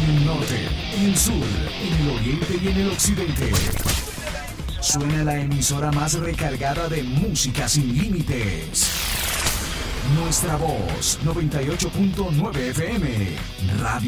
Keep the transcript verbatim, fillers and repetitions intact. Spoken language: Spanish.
En el norte, en el sur, en el oriente y en el occidente. Suena la emisora más recargada de música sin límites. Nuestra voz, noventa y ocho punto nueve F M. Radio